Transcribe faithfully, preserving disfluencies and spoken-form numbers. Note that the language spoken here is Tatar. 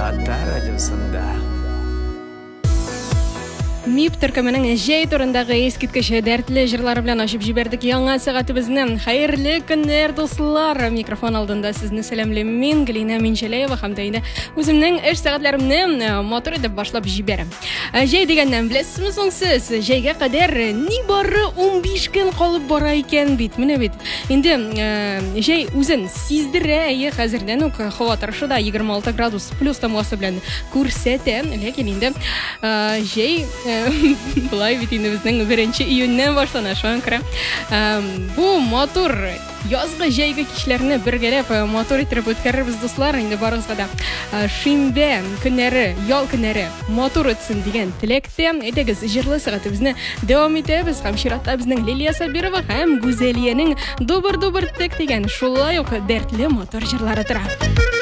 Ата радиосында. Мип төркеменең җәй турындагы искиткеч дәртле җырлары белән ачып җибәрдек яңа сәгатебезне. Хәерле көннәр, дуслар. Микрофон алдында сезне сәламле мин, Галина Минчелеева, һәм дә инде үземнең эш сәгатьләремне мотор итеп башлап җибәрәм. Җәй дигәннән беләсезме соң сез? Җәйгә кадәр ни бары унбиш көн калып бара икән бит. Менә бит. Инде җәй үзен сиздерә, әйе, хәзердән үк һава торышы да егерме алты градус плюс тамгасы белән күрсәтә. Ләкин инде җәй Булай бит инде безнең беренче июньнән башлана шуңа күрә. Бу мотор язгы җәйге кичләрне бергәләп мотор итеп үткәрербез дуслар. Инде барыгызга да шимбә көннәре, ял көннәре мотор үтсен дигән теләктә. Әйдәгез, җырлы сәгатебезне дәвам итәбез. Һәм чиратта безнең Лилия Сабирова һәм Гүзәлиянең дубыр-дубыр тек дигән шулай ук дәртле мотор җырлары тора.